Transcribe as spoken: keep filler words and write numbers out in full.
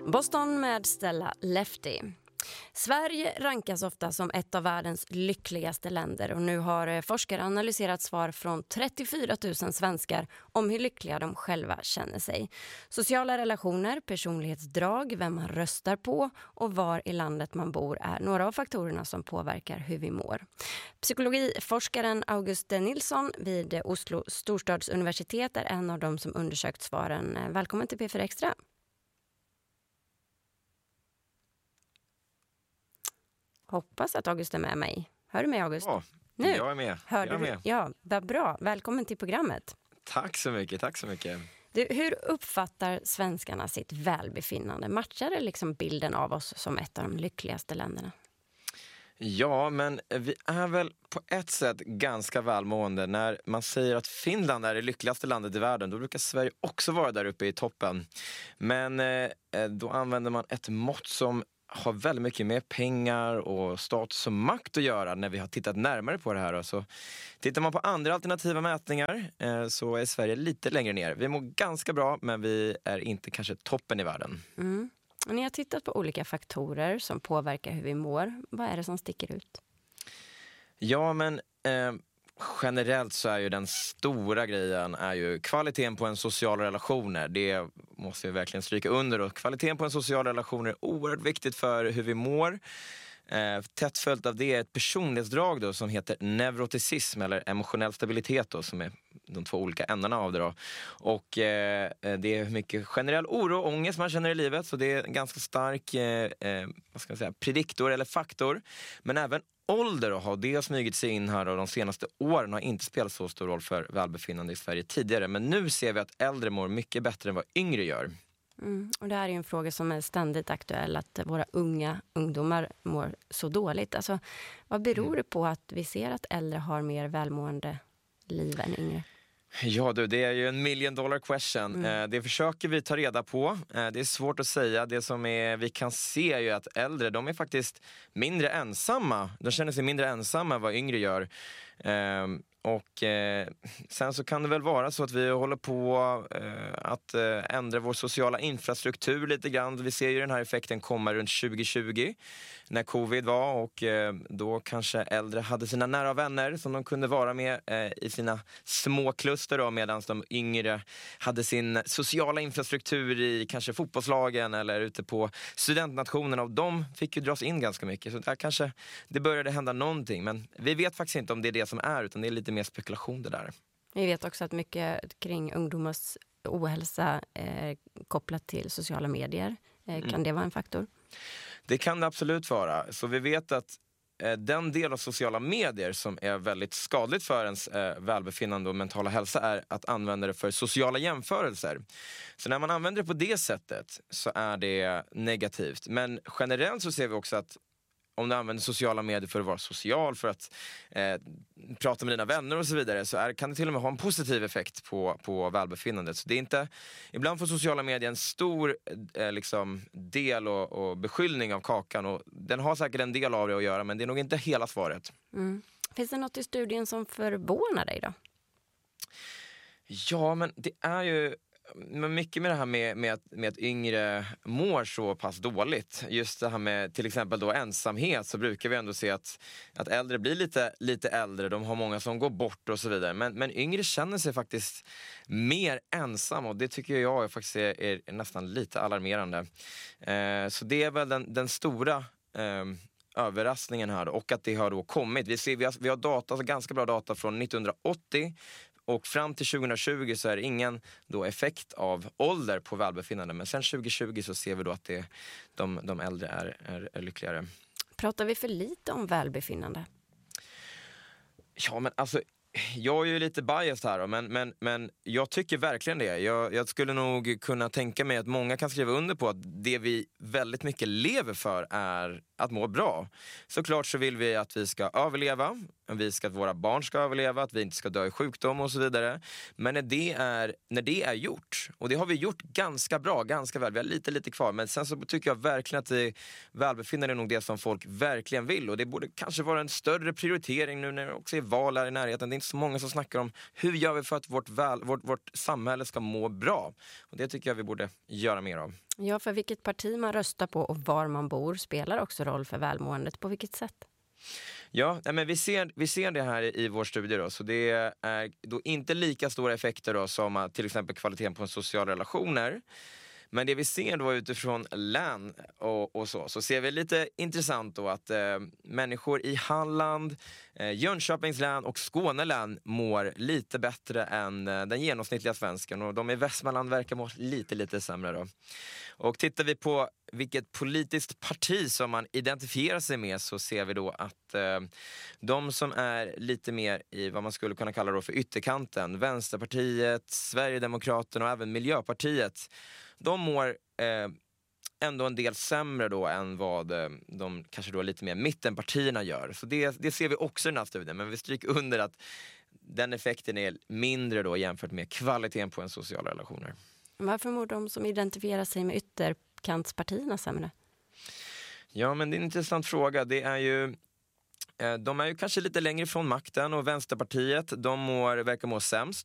Boston med Stella Lefty. Sverige rankas ofta som ett av världens lyckligaste länder och nu har forskare analyserat svar från trettiofyra tusen svenskar om hur lyckliga de själva känner sig. Sociala relationer, personlighetsdrag, vem man röstar på och var i landet man bor är några av faktorerna som påverkar hur vi mår. Psykologiforskaren August Nilsson vid Oslo storstadsuniversitet är en av dem som undersökt svaren. Välkommen till P fyra Extra. Hoppas att August är med mig. Hör du mig, August? Ja, nu. jag är med. Hör jag är du? med. Ja, vad bra. Välkommen till programmet. Tack så mycket, tack så mycket. Du, hur uppfattar svenskarna sitt välbefinnande? Matchar det liksom bilden av oss som ett av de lyckligaste länderna? Ja, men vi är väl på ett sätt ganska välmående. När man säger att Finland är det lyckligaste landet i världen, då brukar Sverige också vara där uppe i toppen. Men eh, då använder man ett mått som har väldigt mycket med pengar och status och makt att göra när vi har tittat närmare på det här. Så tittar man på andra alternativa mätningar eh, så är Sverige lite längre ner. Vi mår ganska bra, men vi är inte kanske toppen i världen. Mm. Och ni har tittat på olika faktorer som påverkar hur vi mår. Vad är det som sticker ut? Ja, men eh, generellt så är ju den stora grejen är ju kvaliteten på en social relationer. Det måste jag verkligen stryka under. Och kvaliteten på en social relation är oerhört viktigt för hur vi mår. Eh, tätt följt av det är ett personlighetsdrag då, som heter neuroticism eller emotionell stabilitet då, som är de två olika ändarna av det då. Och eh, det är mycket generell oro och ångest man känner i livet, så det är en ganska stark eh, eh, vad ska man säga, prediktor eller faktor. Men även ålder och har det smugit sig in här och de senaste åren har inte spelat så stor roll för välbefinnande i Sverige tidigare. Men nu ser vi att äldre mår mycket bättre än vad yngre gör. Mm. Och det här är ju en fråga som är ständigt aktuell, att våra unga ungdomar mår så dåligt. Alltså, vad beror det på att vi ser att äldre har mer välmående liv än yngre? Ja du, det är ju en million dollar question. Mm. Det försöker vi ta reda på. Det är svårt att säga. Det som är, vi kan se är ju att äldre, de är faktiskt mindre ensamma. De känner sig mindre ensamma än vad yngre gör. Och eh, sen så kan det väl vara så att vi håller på eh, att eh, ändra vår sociala infrastruktur lite grann. Vi ser ju den här effekten komma runt tjugo tjugo när covid var, och eh, då kanske äldre hade sina nära vänner som de kunde vara med eh, i sina små kluster då, medan de yngre hade sin sociala infrastruktur i kanske fotbollslagen eller ute på studentnationerna, och de fick ju dras in ganska mycket. Så där kanske det började hända någonting, men vi vet faktiskt inte om det är det som är, utan det är lite mer spekulation det där. Vi vet också att mycket kring ungdomars ohälsa är kopplat till sociala medier. Eh, kan mm. det vara en faktor? Det kan det absolut vara. Så vi vet att eh, den del av sociala medier som är väldigt skadligt för ens eh, välbefinnande och mentala hälsa är att använda det för sociala jämförelser. Så när man använder det på det sättet så är det negativt. Men generellt så ser vi också att om du använder sociala medier för att vara social, för att eh, prata med dina vänner och så vidare, så är, kan det till och med ha en positiv effekt på, på välbefinnandet. Så det är inte, ibland får sociala medier en stor eh, liksom, del och, och beskyllning av kakan, och den har säkert en del av det att göra, men det är nog inte hela svaret. Mm. Finns det något i studien som förvånar dig då? Ja, men det är ju men mycket med det här med, med, att, med att yngre mår så pass dåligt. Just det här med till exempel då ensamhet, så brukar vi ändå se att, att äldre blir lite, lite äldre. De har många som går bort och så vidare. Men, men yngre känner sig faktiskt mer ensam, och det tycker jag faktiskt är, är nästan lite alarmerande. Eh, så det är väl den, den stora eh, överraskningen här då, och att det har då kommit. Vi, ser, vi, har, vi har data, alltså ganska bra data från nittonhundraåttio. Och fram till tjugo tjugo så är det ingen då effekt av ålder på välbefinnande. Men sen tjugo tjugo så ser vi då att det, de, de äldre är, är, är lyckligare. Pratar vi för lite om välbefinnande? Ja, men alltså, jag är ju lite biased här då, men, men, men jag tycker verkligen det. Jag, jag skulle nog kunna tänka mig att många kan skriva under på att det vi väldigt mycket lever för är att må bra. Såklart så vill vi att vi ska överleva, vi ska att våra barn ska överleva, att vi inte ska dö i sjukdom och så vidare. Men när det är, när det är gjort, och det har vi gjort ganska bra, ganska väl, vi har lite lite kvar, men sen så tycker jag verkligen att det välbefinnande är nog det som folk verkligen vill, och det borde kanske vara en större prioritering nu när det också är val här i närheten. Det är inte så många som snackar om hur gör vi för att vårt, väl, vårt, vårt samhälle ska må bra, och det tycker jag vi borde göra mer av. Ja, för vilket parti man röstar på och var man bor spelar också roll för välmåendet. På vilket sätt? Ja, men vi ser, vi ser det här i vår studie då, så det är då inte lika stora effekter då som till exempel kvaliteten på sociala relationer. Men det vi ser då utifrån län och, och så, så ser vi lite intressant då att eh, människor i Halland, eh, Jönköpings län och Skåne län mår lite bättre än eh, den genomsnittliga svensken, och de i Västmanland verkar må lite lite sämre då. Och tittar vi på vilket politiskt parti som man identifierar sig med, så ser vi då att eh, de som är lite mer i vad man skulle kunna kalla då för ytterkanten, Vänsterpartiet, Sverigedemokraterna och även Miljöpartiet, de mår eh, ändå en del sämre då än vad eh, de kanske då lite mer mittenpartierna gör. Så det, det ser vi också i den här studien, men vi stryker under att den effekten är mindre då jämfört med kvaliteten på en sociala relationer. Varför mår de som identifierar sig med ytterkantspartierna sämre? Ja, men det är en intressant fråga. Det är ju, de är ju kanske lite längre från makten, och Vänsterpartiet, de mår, verkar må sämst.